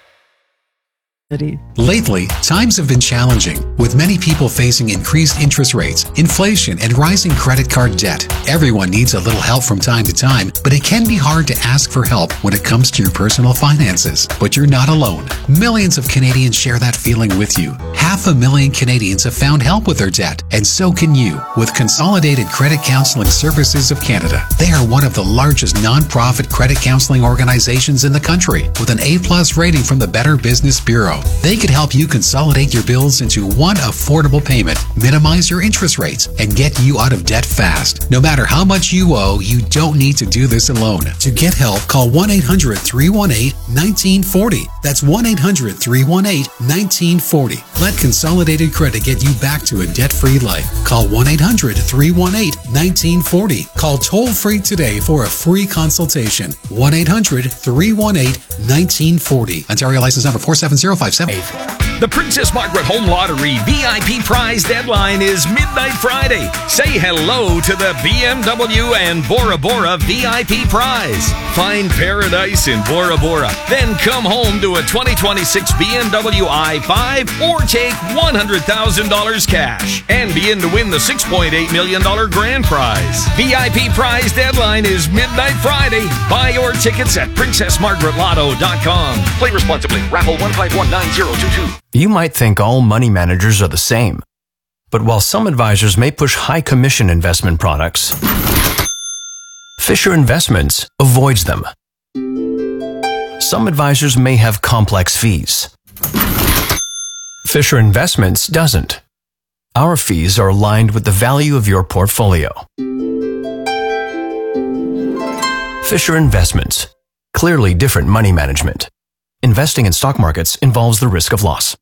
S24: Lately, times have been challenging, with many people facing increased interest rates, inflation, and rising credit card debt. Everyone needs a little help from time to time, but it can be hard to ask for help when it comes to your personal finances. But you're not alone. Millions of Canadians share that feeling with you. Half a million Canadians have found help with their debt, and so can you with Consolidated Credit Counseling Services of Canada. They are one of the largest non-profit credit counseling organizations in the country, with an A plus rating from the Better Business Bureau. They could help you consolidate your bills into one affordable payment, minimize your interest rates, and get you out of debt fast. No matter how much you owe, you don't need to do this alone. To get help, call one eight hundred, three one eight, one nine four zero. That's one eight hundred, three one eight, one nine four zero. Let Consolidated Credit get you back to a debt-free life. Call one eight hundred, three one eight, one nine four zero. Call toll-free today for a free consultation. one eight hundred, three one eight, one nine four zero. Ontario license number four seven zero five seven.
S25: The Princess Margaret Home Lottery V I P prize deadline is midnight Friday. Say hello to the B M W and Bora Bora V I P prize. Find paradise in Bora Bora. Then come home to a twenty twenty-six B M W i five or take one hundred thousand dollars cash and be in to win the six point eight million dollars grand prize. V I P prize deadline is midnight Friday. Buy your tickets at princess margaret lotto dot com. Play responsibly. Raffle one five one nine zero two two.
S26: You might think all money managers are the same. But while some advisors may push high commission investment products, Fisher Investments avoids them. Some advisors may have complex fees. Fisher Investments doesn't. Our fees are aligned with the value of your portfolio. Fisher Investments. Clearly different money management. Investing in stock markets involves the risk of loss.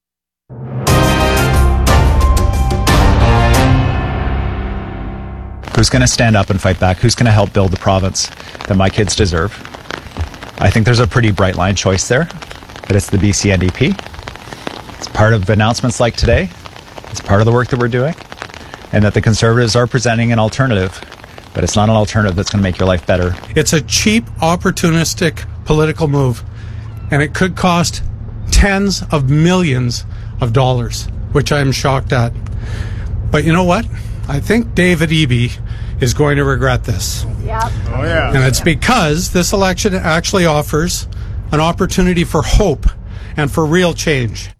S27: Who's going to stand up and fight back? Who's going to help build the province that my kids deserve? I think there's a pretty bright line choice there, that it's the B C N D P. It's part of announcements like today. It's part of the work that we're doing, and that the Conservatives are presenting an alternative, but it's not an alternative that's going to make your life better.
S28: It's a cheap, opportunistic political move, and it could cost tens of millions of dollars, which I'm shocked at. But you know what? I think David Eby is going to regret this.
S29: Yep. Oh, yeah.
S28: And it's because this election actually offers an opportunity for hope and for real change.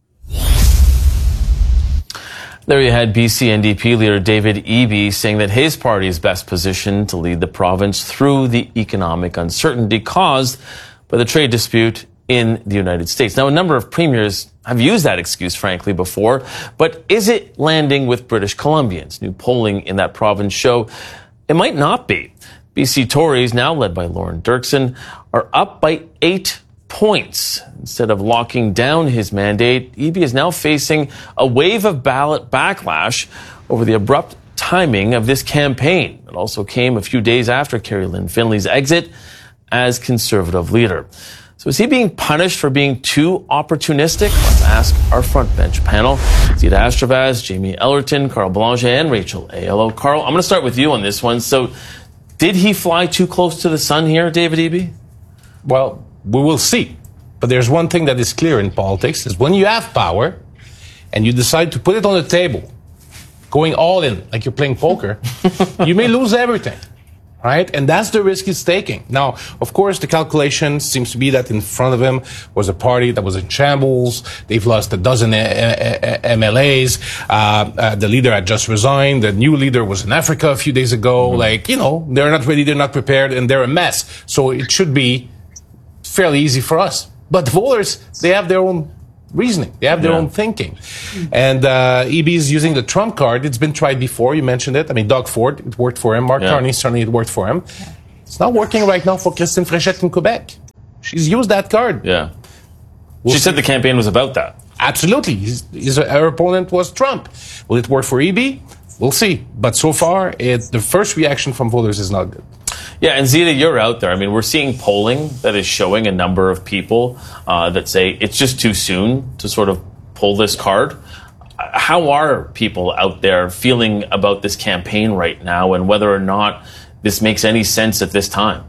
S2: There you had B C N D P leader David Eby saying that his party is best positioned to lead the province through the economic uncertainty caused by the trade dispute in the United States. Now, a number of premiers have used that excuse, frankly, before, but is it landing with British Columbians? New polling in that province show it might not be. B C Tories, now led by Lauren Dirksen, are up by eight points. Instead of locking down his mandate, Eby is now facing a wave of ballot backlash over the abrupt timing of this campaign. It also came a few days after Carrie Lynn Finley's exit as Conservative leader. So is he being punished for being too opportunistic? Let's ask our front bench panel. Zita Astravaz, Jamie Ellerton, Carl Boulanger, and Rachel Aiello. Carl, I'm going to start with you on this one. So Did he fly too close to the sun here, David Eby?
S19: Well, we will see. But there's one thing that is clear in politics, is when you have power and you decide to put it on the table, going all in, like you're playing poker, you may lose everything, right? And that's the risk he's taking. Now, of course, the calculation seems to be that in front of him was a party that was in shambles. They've lost a dozen M L As. Uh, uh, the leader had just resigned. The new leader was in Africa a few days ago. Mm-hmm. Like, you know, they're not ready, they're not prepared, and they're a mess. So it should be fairly easy for us. But the voters, they have their own reasoning. They have their yeah. own thinking. And uh, Eby is using the Trump card. It's been tried before. You mentioned it. I mean, Doug Ford, it worked for him. Mark yeah. Carney, certainly it worked for him. It's not working right now for Christine Fréchette in Quebec. She's used that card.
S2: Yeah.
S19: We'll
S2: she
S19: see.
S2: said the campaign was about that.
S19: Absolutely. His, his, her opponent was Trump. Will it work for Eby? We'll see. But so far, it, the first reaction from voters is not good.
S2: Yeah, and Zita, you're out there. I mean, we're seeing polling that is showing a number of people uh, that say it's just too soon to sort of pull this card. How are people out there feeling about this campaign right now, and whether or not this makes any sense at this time?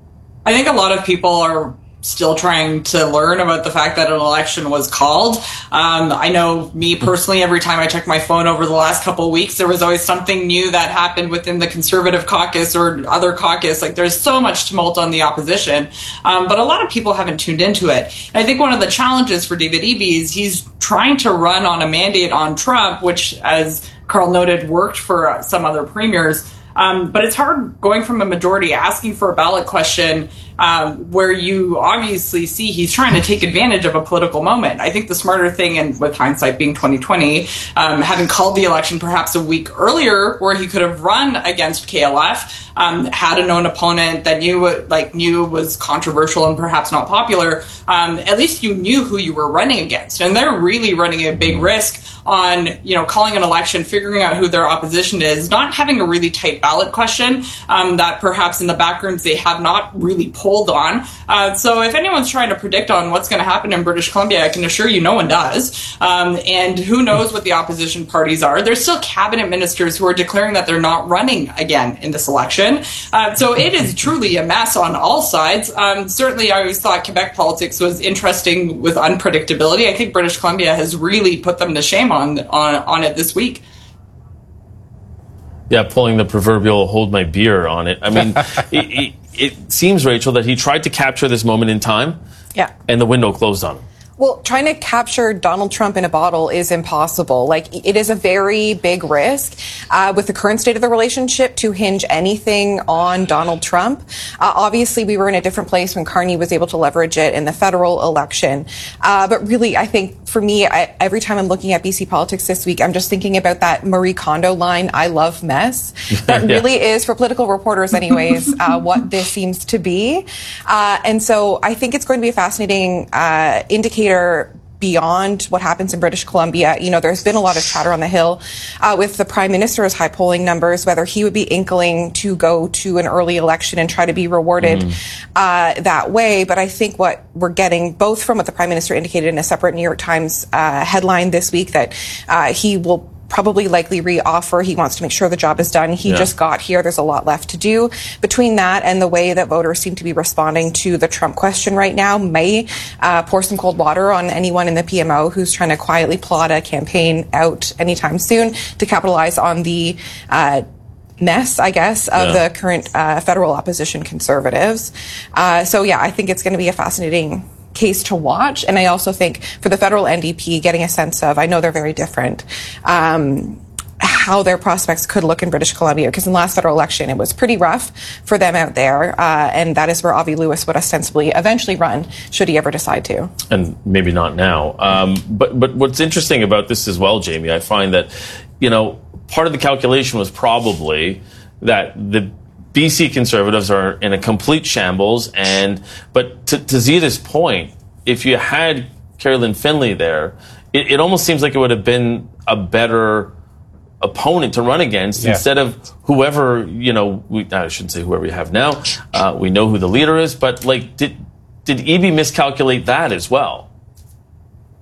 S17: I think a lot of people are still trying to learn about the fact that an election was called. Um, I know me personally, every time I check my phone over the last couple of weeks, there was always something new that happened within the Conservative caucus or other caucus. Like, there's so much tumult on the opposition. Um, but a lot of people haven't tuned into it. And I think one of the challenges for David Eby is he's trying to run on a mandate on Trump, which, as Carl noted, worked for some other premiers. Um, but it's hard going from a majority asking for a ballot question um, where you obviously see he's trying to take advantage of a political moment. I think the smarter thing, and with hindsight being twenty twenty, um, having called the election perhaps a week earlier where he could have run against K L F, um, had a known opponent that knew like knew was controversial and perhaps not popular, um, at least you knew who you were running against. And they're really running a big risk on, you know, calling an election, figuring out who their opposition is, not having a really tight ballot question um, that perhaps in the backrooms they have not really polled on. Uh, so if anyone's trying to predict on what's going to happen in British Columbia, I can assure you no one does. Um, and who knows what the opposition parties are. There's still cabinet ministers who are declaring that they're not running again in this election. Uh, so it is truly a mess on all sides. Um, certainly, I always thought Quebec politics was interesting with unpredictability. I think British Columbia has really put them to shame on on, on it this week.
S2: Yeah, pulling the proverbial hold my beer on it. I mean, it, it, it seems, Rachel, that he tried to capture this moment in time.
S20: Yeah.
S2: And the window closed on him.
S20: Well, trying to capture Donald Trump in a bottle is impossible. Like, it is a very big risk uh, with the current state of the relationship to hinge anything on Donald Trump. Uh, obviously, we were in a different place when Carney was able to leverage it in the federal election. Uh, but really, I think for me, I, every time I'm looking at B C politics this week, I'm just thinking about that Marie Kondo line, "I love mess." That yeah. really is, for political reporters anyways, uh, what this seems to be. Uh, and so I think it's going to be a fascinating uh, indicator beyond what happens in British Columbia. You know, there's been a lot of chatter on the Hill uh, with the Prime Minister's high polling numbers, whether he would be inkling to go to an early election and try to be rewarded mm. uh, that way. But I think what we're getting, both from what the Prime Minister indicated in a separate New York Times uh, headline this week, that uh, he will probably likely re-offer. He wants to make sure the job is done. He yeah. just got here. There's a lot left to do. Between that and the way that voters seem to be responding to the Trump question right now may uh, pour some cold water on anyone in the P M O who's trying to quietly plot a campaign out anytime soon to capitalize on the uh, mess, I guess, of yeah. the current uh, federal opposition Conservatives. Uh, so, yeah, I think it's going to be a fascinating case to watch. And I also think for the federal N D P, getting a sense of, I know they're very different, um, how their prospects could look in British Columbia, because in the last federal election, it was pretty rough for them out there. Uh, and that is where Avi Lewis would ostensibly eventually run, should he ever decide to.
S2: And maybe not now. Um, but, but what's interesting about this as well, Jamie, I find that, you know, part of the calculation was probably that the B C Conservatives are in a complete shambles, and but to, to Zita's point, if you had Carolyn Finley there, it, it almost seems like it would have been a better opponent to run against yeah. instead of whoever, you know, we, I shouldn't say whoever we have now. Uh, we know who the leader is, but like, did did Eby miscalculate that as well?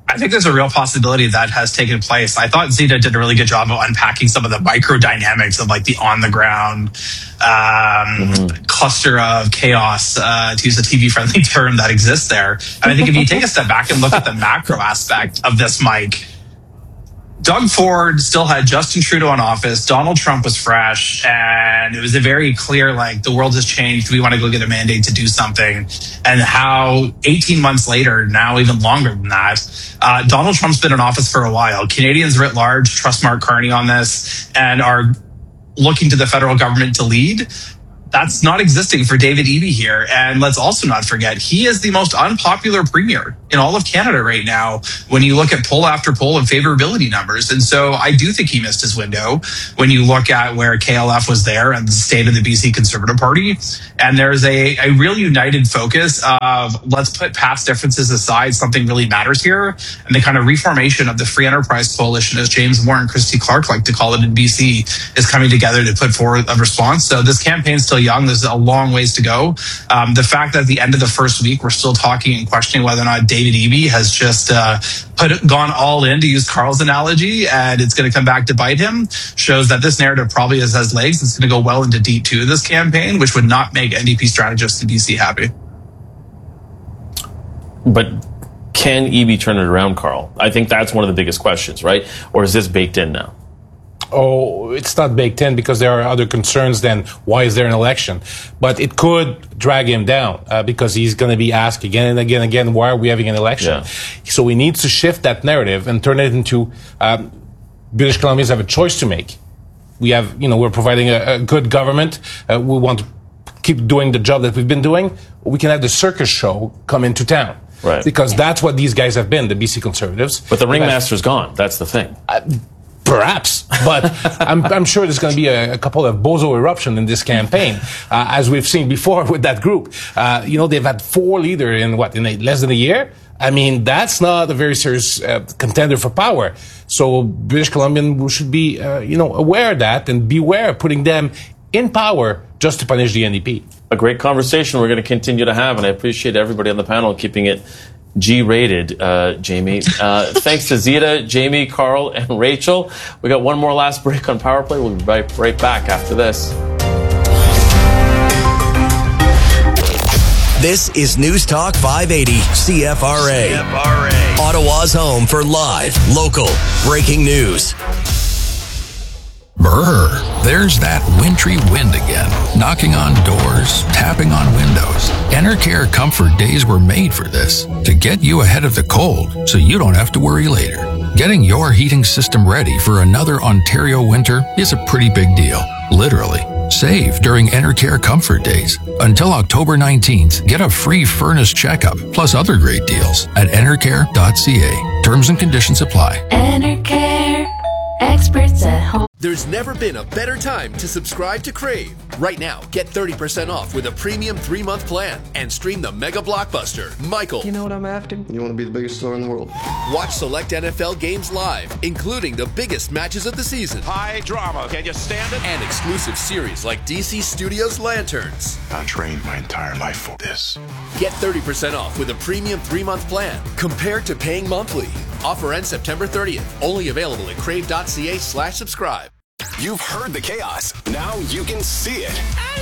S18: I think there's a real possibility that has taken place. I thought Zita did a really good job of unpacking some of the micro dynamics of like the on the ground um, mm-hmm. cluster of chaos, uh, to use a T V friendly term that exists there. And I think if you take a step back and look at the macro aspect of this, Mike, Doug Ford still had Justin Trudeau in office. Donald Trump was fresh, and it was a very clear, like, the world has changed. We want to go get a mandate to do something. And how eighteen months later, now even longer than that, uh, Donald Trump's been in office for a while. Canadians writ large trust Mark Carney on this and are looking to the federal government to lead. That's not existing for David Eby here. And let's also not forget, he is the most unpopular premier in all of Canada right now when you look at poll after poll of favorability numbers. And so I do think he missed his window when you look at where K L F was there and the state of the B C Conservative Party. And there's a, a real united focus of let's put past differences aside, something really matters here. And the kind of reformation of the Free Enterprise Coalition, as James Moore and Christy Clark like to call it in B C, is coming together to put forward a response. So this campaign's still young. There's a long ways to go. Um, the fact that at the end of the first week, we're still talking and questioning whether or not David Eby has just uh, put gone all in, to use Carl's analogy, and it's going to come back to bite him, shows that this narrative probably has, has legs. It's going to go well into D two of this campaign, which would not make N D P strategists in B C happy.
S2: But can Eby turn it around, Carl? I think that's one of the biggest questions, right? Or is this baked in now?
S19: Oh, it's not baked in because there are other concerns than why is there an election. But it could drag him down uh, because he's going to be asked again and again and again, why are we having an election? Yeah. So we need to shift that narrative and turn it into um, British Columbians have a choice to make. We have, you know, we're providing a, a good government. Uh, we want to keep doing the job that we've been doing. We can have the circus show come into town.
S2: Right.
S19: Because that's what these guys have been, the B C Conservatives.
S2: But the ringmaster's gone. That's the thing.
S19: Uh, Perhaps, but I'm, I'm sure there's going to be a, a couple of bozo eruption in this campaign, uh, as we've seen before with that group. Uh, you know, they've had four leaders in what, in a, less than a year? I mean, that's not a very serious uh, contender for power. So British Columbian should be, uh, you know, aware of that and beware of putting them in power just to punish the N D P.
S2: A great conversation we're going to continue to have, and I appreciate everybody on the panel keeping it G-rated, uh, Jamie. Uh, thanks to Zita, Jamie, Carl, and Rachel. We got one more last break on Power Play. We'll be right, right back after this.
S3: This is News Talk five eighty C F R A. C F R A. Ottawa's home for live, local, breaking news.
S24: Brr, there's that wintry wind again, knocking on doors, tapping on windows. Enercare Comfort Days were made for this, to get you ahead of the cold so you don't have to worry later. Getting your heating system ready for another Ontario winter is a pretty big deal, literally. Save during Enercare Comfort Days. Until October nineteenth, get a free furnace checkup, plus other great deals at enercare dot c a. Terms and conditions apply.
S23: Enercare, experts at home.
S4: There's never been a better time to subscribe to Crave. Right now, get thirty percent off with a premium three-month plan and stream the mega blockbuster, Michael.
S5: You know what I'm after? You want to be the biggest star in the world.
S4: Watch select N F L games live, including the biggest matches of the season.
S7: High drama. Can you stand it?
S4: And exclusive series like D C Studios Lanterns.
S7: I trained my entire life for this.
S4: Get thirty percent off with a premium three-month plan compared to paying monthly. Offer ends September thirtieth. Only available at crave dot c a slash subscribe.
S6: You've heard the chaos. Now you can see it.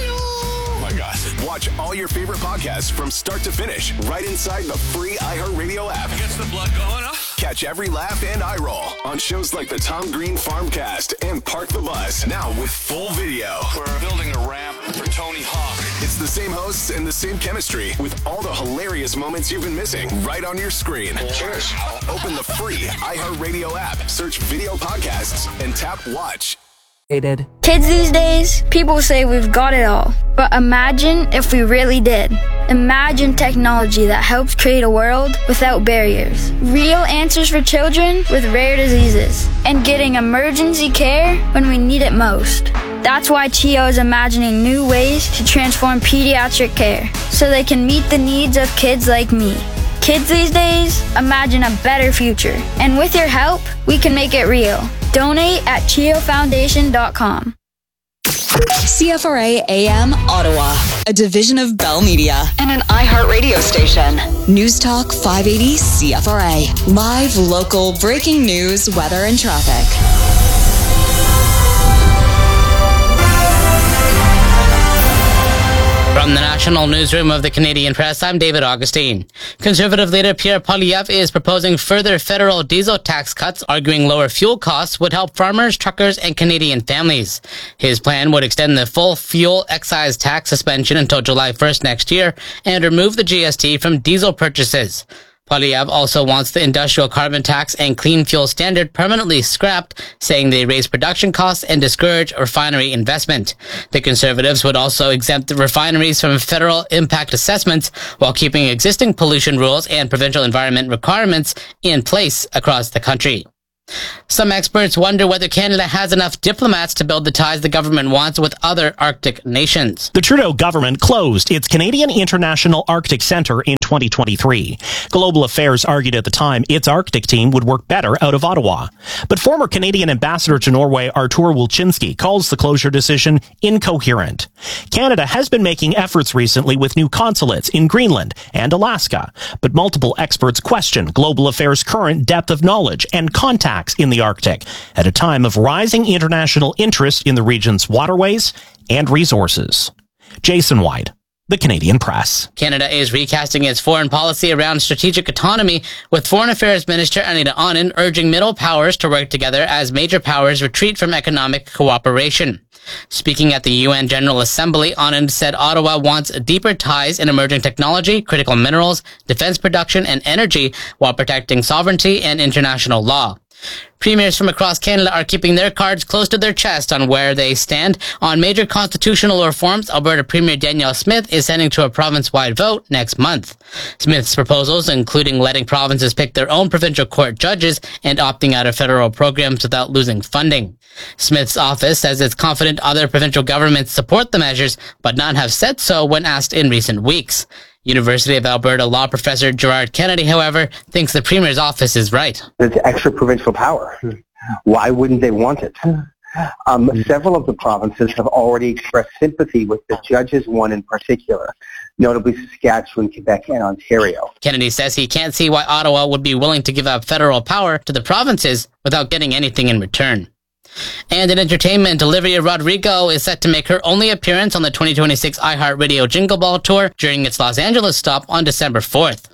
S6: Oh my God. Watch all your favorite podcasts from start to finish right inside the free iHeartRadio app.
S7: Gets the blood going, huh?
S6: Catch every laugh and eye roll on shows like the Tom Green Farmcast and Park the Bus. Now with full video.
S7: We're building a ramp for Tony Hawk.
S6: It's the same hosts and the same chemistry with all the hilarious moments you've been missing right on your screen.
S7: Cheers.
S6: Open the free iHeartRadio app, search video podcasts, and tap watch.
S8: Kids these days, people say we've got it all. But imagine if we really did. Imagine technology that helps create a world without barriers. Real answers for children with rare diseases. And getting emergency care when we need it most. That's why CHEO is imagining new ways to transform pediatric care so they can meet the needs of kids like me. Kids these days, imagine a better future. And with your help, we can make it real. Donate at cheo foundation dot com.
S21: C F R A A M Ottawa, a division of Bell Media and an iHeartRadio station. News Talk five eighty C F R A. Live, local, breaking news, weather, and traffic.
S9: From the National Newsroom of the Canadian Press, I'm David Augustine. Conservative leader Pierre Poilievre is proposing further federal diesel tax cuts, arguing lower fuel costs would help farmers, truckers, and Canadian families. His plan would extend the full fuel excise tax suspension until July first next year and remove the G S T from diesel purchases. Poilievre also wants the industrial carbon tax and clean fuel standard permanently scrapped, saying they raise production costs and discourage refinery investment. The Conservatives would also exempt the refineries from federal impact assessments while keeping existing pollution rules and provincial environment requirements in place across the country. Some experts wonder whether Canada has enough diplomats to build the ties the government wants with other Arctic nations.
S10: The Trudeau government closed its Canadian International Arctic Centre in twenty twenty-three. Global Affairs argued at the time its Arctic team would work better out of Ottawa. But former Canadian ambassador to Norway Artur Wilczynski calls the closure decision incoherent. Canada has been making efforts recently with new consulates in Greenland and Alaska, but multiple experts question Global Affairs' current depth of knowledge and contact in the Arctic at a time of rising international interest in the region's waterways and resources. Jason White, The Canadian Press.
S9: Canada is recasting its foreign policy around strategic autonomy, with Foreign Affairs Minister Anita Anand urging middle powers to work together as major powers retreat from economic cooperation. Speaking at the U N General Assembly, Anand said Ottawa wants deeper ties in emerging technology, critical minerals, defense production, and energy while protecting sovereignty and international law. Premiers from across Canada are keeping their cards close to their chest on where they stand on major constitutional reforms. Alberta Premier Danielle Smith is sending to a province-wide vote next month. Smith's proposals, including letting provinces pick their own provincial court judges and opting out of federal programs without losing funding. Smith's office says it's confident other provincial governments support the measures, but none have said so when asked in recent weeks. University of Alberta law professor Gerard Kennedy, however, thinks the Premier's office is right.
S11: It's extra provincial power. Why wouldn't they want it? Um, several of the provinces have already expressed sympathy with the judges, one in particular, notably Saskatchewan, Quebec, and Ontario.
S9: Kennedy says he can't see why Ottawa would be willing to give up federal power to the provinces without getting anything in return. And in entertainment, Olivia Rodrigo is set to make her only appearance on the twenty twenty-six iHeartRadio Jingle Ball Tour during its Los Angeles stop on December fourth.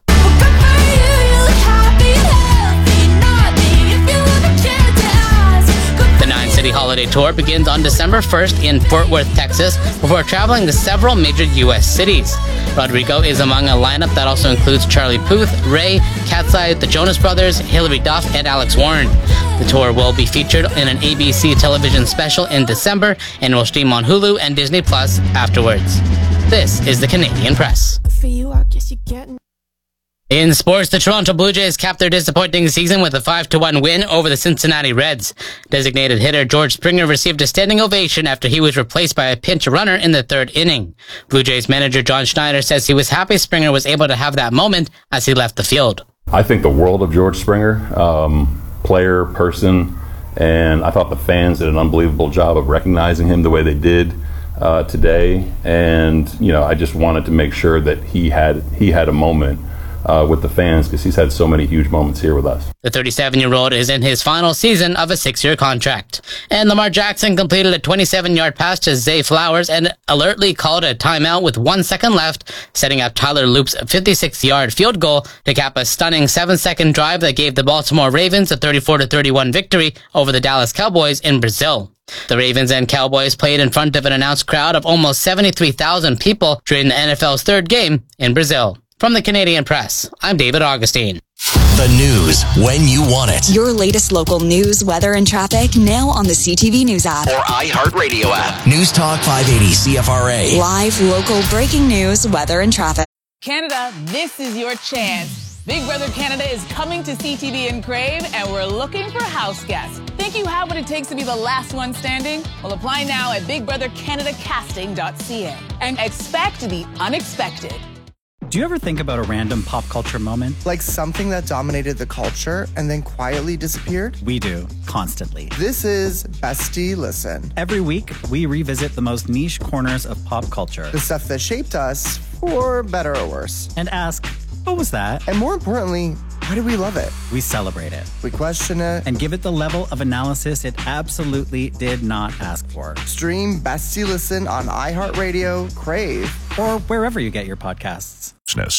S9: The nine-city holiday tour begins on December first in Fort Worth, Texas, before traveling to several major U S cities. Rodrigo is among a lineup that also includes Charlie Puth, Ray, Cat's Eye, the Jonas Brothers, Hilary Duff, and Alex Warren. The tour will be featured in an A B C television special in December and will stream on Hulu and Disney Plus afterwards. This is the Canadian Press.
S12: For you, I guess you're getting...
S9: In sports, the Toronto Blue Jays capped their disappointing season with a five to one win over the Cincinnati Reds. Designated hitter George Springer received a standing ovation after he was replaced by a pinch runner in the third inning. Blue Jays manager John Schneider says he was happy Springer was able to have that moment as he left the field.
S13: I think the world of George Springer, um, player, person, and I thought the fans did an unbelievable job of recognizing him the way they did uh, today. And, you know, I just wanted to make sure that he had he had a moment Uh, with the fans, because he's had so many huge moments here with us.
S9: The thirty-seven-year-old is in his final season of a six-year contract. And Lamar Jackson completed a twenty-seven-yard pass to Zay Flowers and alertly called a timeout with one second left, setting up Tyler Loop's fifty-six-yard field goal to cap a stunning seven-second drive that gave the Baltimore Ravens a thirty-four to thirty-one victory over the Dallas Cowboys in Brazil. The Ravens and Cowboys played in front of an announced crowd of almost seventy-three thousand people during the N F L's third game in Brazil. From the Canadian Press, I'm David Augustine.
S3: The news when you want it.
S21: Your latest local news, weather, and traffic now on the C T V News app.
S3: Or iHeartRadio app. News Talk five eighty C F R A.
S21: Live, local, breaking news, weather, and traffic.
S22: Canada, this is your chance. Big Brother Canada is coming to C T V and Crave, and we're looking for house guests. Think you have what it takes to be the last one standing? Well, apply now at big brother canada casting dot c a and expect the unexpected.
S1: Do you ever think about a random pop culture moment?
S12: Like something that dominated the culture and then quietly disappeared?
S1: We do, constantly.
S12: This is Bestie Listen.
S1: Every week, we revisit the most niche corners of pop culture.
S12: The stuff that shaped us, for better or worse.
S1: And ask, what was that?
S12: And more importantly, why do we love it?
S1: We celebrate it.
S12: We question it.
S1: And give it the level of analysis it absolutely did not ask for.
S12: Stream Bestie Listen on iHeartRadio, Crave,
S1: or wherever you get your podcasts.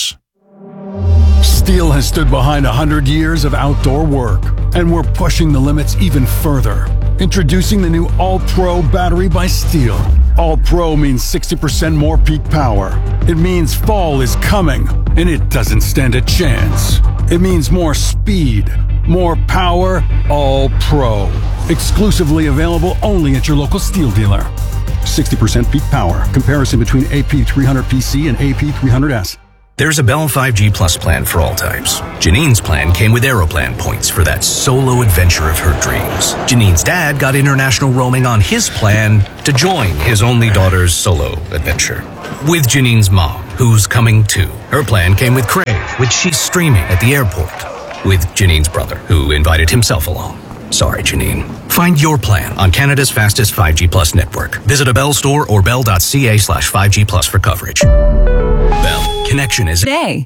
S14: Steel has stood behind one hundred years of outdoor work, and we're pushing the limits even further. Introducing the new All-Pro battery by Steel. All-Pro means sixty percent more peak power. It means fall is coming, and it doesn't stand a chance. It means more speed, more power, All-Pro. Exclusively available only at your local Steel dealer. sixty percent peak power. Comparison between A P three hundred P C and A P three hundred S.
S15: There's a Bell five G Plus plan for all types. Janine's plan came with Aeroplan points for that solo adventure of her dreams. Janine's dad got international roaming on his plan to join his only daughter's solo adventure. With Janine's mom, who's coming too. Her plan came with Crave, which she's streaming at the airport. With Janine's brother, who invited himself along. Sorry, Janine. Find your plan on Canada's fastest five G Plus network. Visit a Bell store or bell.ca slash 5G Plus for coverage. Bell. Connection is
S21: today.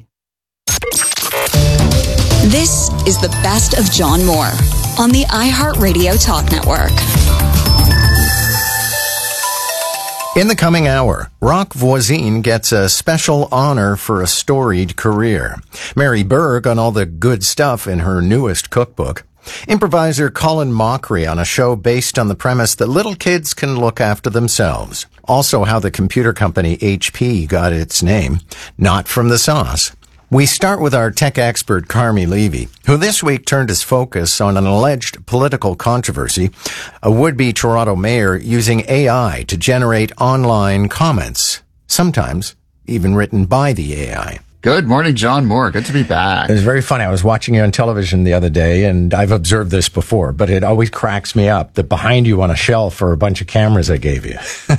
S21: This is the best of John Moore on the iHeartRadio Talk Network.
S16: In the coming hour, Rock Voisine gets a special honor for a storied career. Mary Berg on all the good stuff in her newest cookbook. Improviser Colin Mockery on a show based on the premise that little kids can look after themselves. Also how the computer company H P got its name, not from the sauce. We start with our tech expert Carmi Levy, who this week turned his focus on an alleged political controversy, a would-be Toronto mayor using A I to generate online comments, sometimes even written by the A I.
S25: Good morning, John Moore. Good to be back.
S16: It was very funny. I was watching you on television the other day, and I've observed this before, but it always cracks me up that behind you on a shelf are a bunch of cameras I gave you.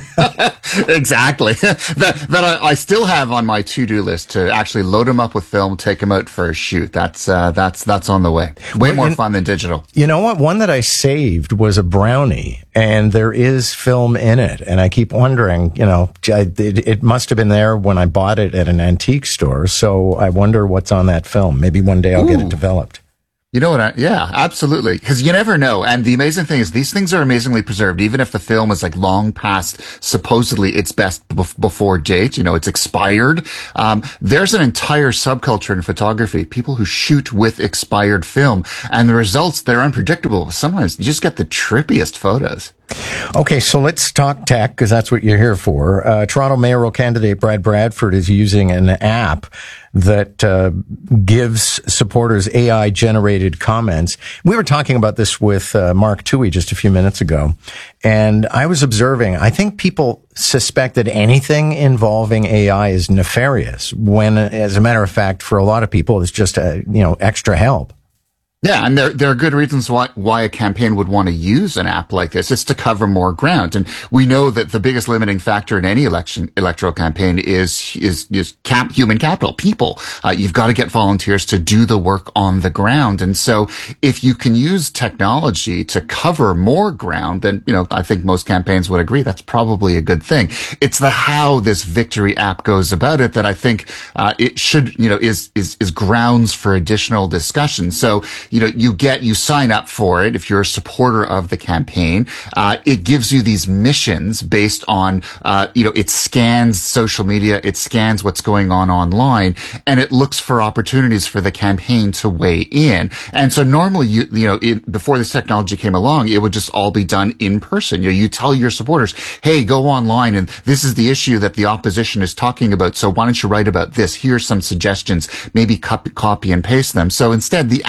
S25: Exactly. that that I, I still have on my to-do list to actually load them up with film, take them out for a shoot. That's uh, that's that's on the way. Way well, more fun than digital.
S16: You know what? One that I saved was a brownie, and there is film in it. And I keep wondering, you know, it, it must have been there when I bought it at an antique store. So I wonder what's on that film. Maybe one day I'll Ooh. get it developed.
S25: You know what? I, yeah, absolutely. Because you never know. And the amazing thing is these things are amazingly preserved. Even if the film is like long past supposedly its best b- before date, you know, it's expired. Um, there's an entire subculture in photography, people who shoot with expired film. And the results, they're unpredictable. Sometimes you just get the trippiest photos.
S16: Okay, so let's talk tech, because that's what you're here for. Uh, Toronto mayoral candidate Brad Bradford is using an app that uh, gives supporters A I-generated comments. We were talking about this with uh, Mark Toohey just a few minutes ago, and I was observing, I think people suspect that anything involving A I is nefarious, when, as a matter of fact, for a lot of people, it's just, a, you know, extra help.
S25: Yeah, and there there are good reasons why why a campaign would want to use an app like this. It's to cover more ground, and we know that the biggest limiting factor in any election electoral campaign is is is cap, human capital, people. Uh, you've got to get volunteers to do the work on the ground, and so if you can use technology to cover more ground, then you know I think most campaigns would agree that's probably a good thing. It's the how this Victory app goes about it that I think uh, it should you know is is is grounds for additional discussion. So. You know, you get, you sign up for it if you're a supporter of the campaign. Uh, it gives you these missions based on, uh, you know, it scans social media, it scans what's going on online, and it looks for opportunities for the campaign to weigh in. And so normally, you, you know, it, before this technology came along, it would just all be done in person. You know, you tell your supporters, hey, go online and this is the issue that the opposition is talking about. So why don't you write about this? Here's some suggestions. Maybe copy, copy and paste them. So instead, the app does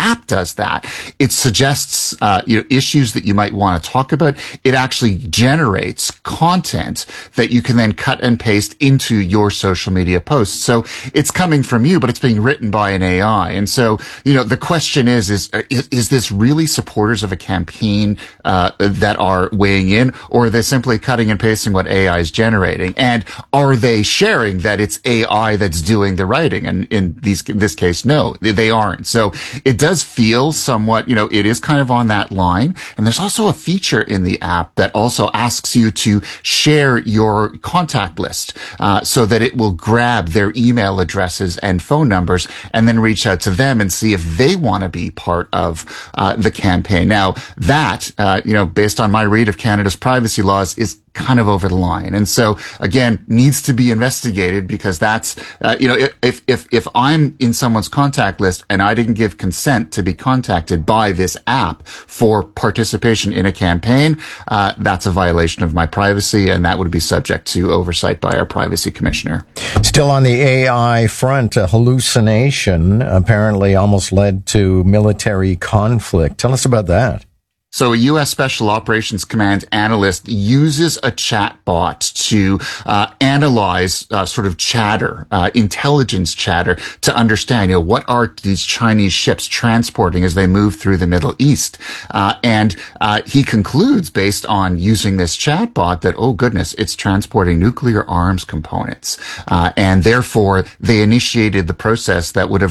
S25: does that. It suggests uh, you know, issues that you might want to talk about. It actually generates content that you can then cut and paste into your social media posts. So it's coming from you, but it's being written by an A I. And so, you know, the question is, is, is, is this really supporters of a campaign uh, that are weighing in, or are they simply cutting and pasting what A I is generating? And are they sharing that it's A I that's doing the writing? And in these, in this case, no, they aren't. So it does feel somewhat, you know, it is kind of on that line. And there's also a feature in the app that also asks you to share your contact list, uh, so that it will grab their email addresses and phone numbers and then reach out to them and see if they want to be part of uh, the campaign. Now, that, uh, you know, based on my read of Canada's privacy laws, is kind of over the line. And so, again, needs to be investigated, because that's, uh, you know, if, if, if I'm in someone's contact list and I didn't give consent to be contacted by this app for participation in a campaign, uh, that's a violation of my privacy, and that would be subject to oversight by our privacy commissioner.
S16: Still on the A I front, a hallucination apparently almost led to military conflict. Tell us about that.
S25: So a U S Special Operations Command analyst uses a chatbot to uh, analyze uh, sort of chatter, uh, intelligence chatter, to understand, you know, what are these Chinese ships transporting as they move through the Middle East. Uh, and uh, he concludes, based on using this chatbot, that, oh goodness, it's transporting nuclear arms components. Uh, and therefore, they initiated the process that would have